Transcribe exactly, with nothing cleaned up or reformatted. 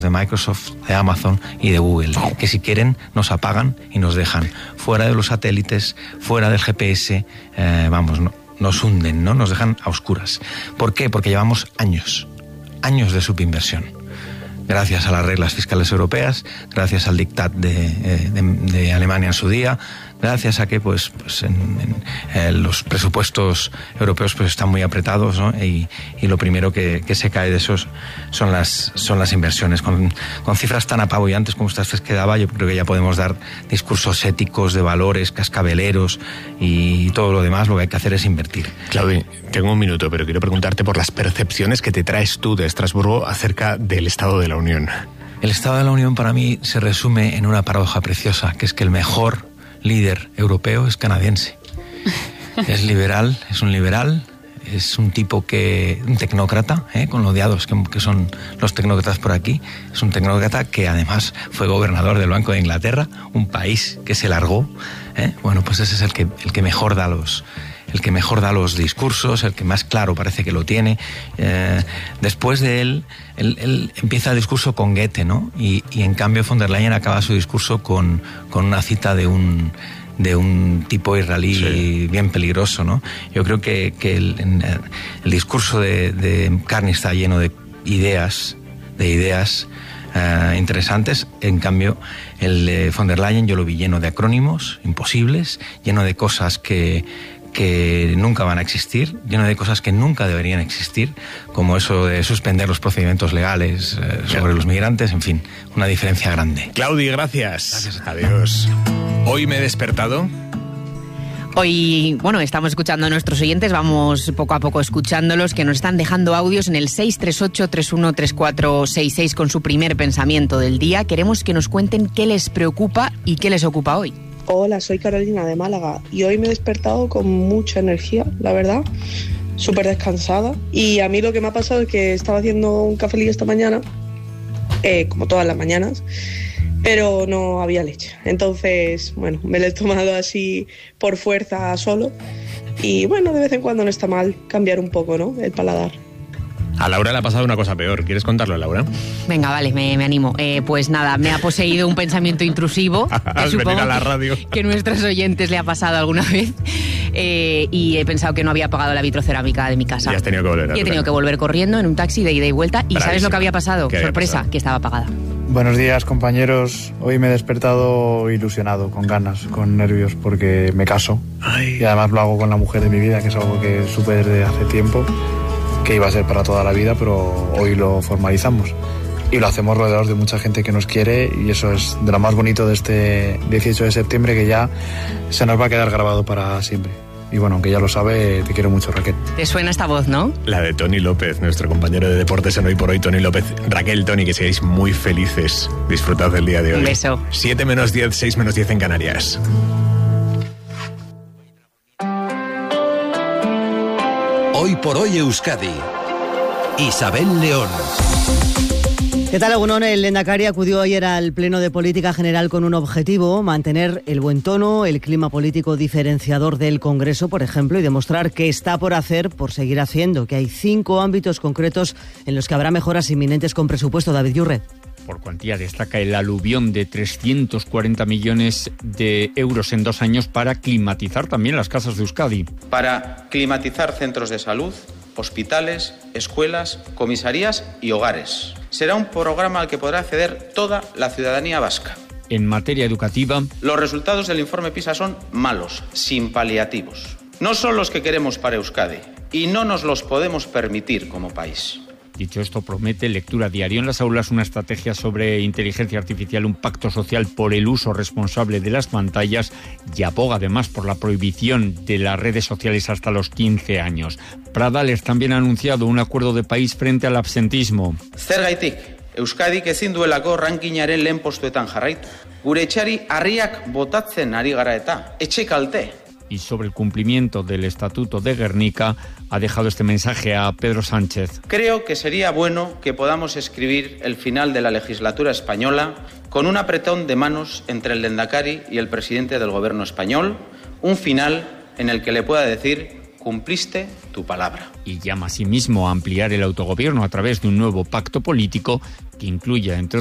de Microsoft, de Amazon y de Google, que si quieren nos apagan y nos dejan fuera de los satélites, fuera del G P S, eh, vamos, no, nos hunden, ¿no? Nos dejan a oscuras. ¿Por qué? Porque llevamos años, años de subinversión. Gracias a las reglas fiscales europeas, gracias al diktat de, de, de Alemania en su día, gracias a que pues, pues en, en, en los presupuestos europeos pues están muy apretados, ¿no? y, y lo primero que, que se cae de esos son las, son las inversiones. Con, con cifras tan apabullantes como estas que daba, yo creo que ya podemos dar discursos éticos, de valores, cascabeleros y todo lo demás. Lo que hay que hacer es invertir. Claudio, tengo un minuto, pero quiero preguntarte por las percepciones que te traes tú de Estrasburgo acerca del Estado de la Unión. El Estado de la Unión para mí se resume en una paradoja preciosa, que es que el mejor líder europeo es canadiense. Es liberal, es un liberal, es un tipo que, un tecnócrata, ¿eh? con lo odiados que, que son los tecnócratas por aquí. Es un tecnócrata que además fue gobernador del Banco de Inglaterra, un país que se largó. ¿eh? Bueno, pues ese es el que, el que mejor da los... el que mejor da los discursos, el que más claro parece que lo tiene. Eh, después de él, él, él empieza el discurso con Goethe, ¿no? Y, y en cambio von der Leyen acaba su discurso con, con una cita de un, de un tipo israelí sí. bien peligroso, ¿no? Yo creo que, que el, el discurso de, de Carney está lleno de ideas, de ideas Uh, interesantes. En cambio, el de von der Leyen yo lo vi lleno de acrónimos imposibles, lleno de cosas que, que nunca van a existir, lleno de cosas que nunca deberían existir, como eso de suspender los procedimientos legales uh, sobre claro. los migrantes, en fin, una diferencia grande. Claudio, gracias. Gracias. Adiós. Hoy me he despertado. Hoy, bueno, estamos escuchando a nuestros oyentes, vamos poco a poco escuchándolos, que nos están dejando audios en el seis tres ocho, tres uno tres cuatro seis seis con su primer pensamiento del día. Queremos que nos cuenten qué les preocupa y qué les ocupa hoy. Hola, soy Carolina de Málaga y hoy me he despertado con mucha energía, la verdad, súper descansada. Y a mí lo que me ha pasado es que estaba haciendo un cafelillo esta mañana, eh, como todas las mañanas, pero no había leche. Entonces, bueno, me lo he tomado así por fuerza solo. Y bueno, de vez en cuando no está mal cambiar un poco, ¿no?, el paladar. A Laura le ha pasado una cosa peor. ¿Quieres contarlo, Laura? Venga, vale, me, me animo. Eh, pues nada, me ha poseído un pensamiento intrusivo. Al venir a la radio. Que, que a nuestros oyentes le ha pasado alguna vez. Eh, y he pensado que no había apagado la vitrocerámica de mi casa. Y has tenido que volver. Y he tenido que volver corriendo en un taxi de ida y vuelta. ¿Y Bravísimo. ¿Sabes lo que había pasado? ¿Qué había Sorpresa, pasado? Que estaba apagada. Buenos días, compañeros. Hoy me he despertado ilusionado, con ganas, con nervios, porque me caso. Ay. Y además lo hago con la mujer de mi vida, que es algo que supe desde hace tiempo, que iba a ser para toda la vida, pero hoy lo formalizamos. Y lo hacemos rodeados de mucha gente que nos quiere, y eso es de lo más bonito de este dieciocho de septiembre, que ya se nos va a quedar grabado para siempre. Y bueno, aunque ya lo sabe, te quiero mucho, Raquel. Te suena esta voz, ¿no? La de Tony López, nuestro compañero de deportes en Hoy por Hoy, Tony López. Raquel, Tony, que seáis muy felices. Disfrutad del día de hoy. Un beso. siete menos diez, seis menos diez en Canarias. Hoy por Hoy Euskadi. Isabel León. ¿Qué tal, Egunon? El Lehendakari acudió ayer al Pleno de Política General con un objetivo: mantener el buen tono, el clima político diferenciador del Congreso, por ejemplo, y demostrar qué está por hacer, por seguir haciendo, que hay cinco ámbitos concretos en los que habrá mejoras inminentes con presupuesto. David Yurre. Por cuantía destaca el aluvión de trescientos cuarenta millones de euros en dos años para climatizar también las casas de Euskadi. Para climatizar centros de salud, hospitales, escuelas, comisarías y hogares. Será un programa al que podrá acceder toda la ciudadanía vasca. En materia educativa, los resultados del informe PISA son malos, sin paliativos. No son los que queremos para Euskadi y no nos los podemos permitir como país. Dicho esto, promete lectura diaria en las aulas, una estrategia sobre inteligencia artificial, un pacto social por el uso responsable de las pantallas, y aboga además por la prohibición de las redes sociales hasta los quince años. Pradales también ha anunciado un acuerdo de país frente al absentismo. Zergaitik, Euskadik ezin duelako rankingaren lehen postuetan jarraitu. Gure etxari harriak botatzen ari gara eta, etxe kalte. Y sobre el cumplimiento del Estatuto de Gernika ha dejado este mensaje a Pedro Sánchez. Creo que sería bueno que podamos escribir el final de la legislatura española con un apretón de manos entre el Lehendakari y el presidente del gobierno español, un final en el que le pueda decir: cumpliste tu palabra. Y llama asimismo a ampliar el autogobierno a través de un nuevo pacto político que incluya, entre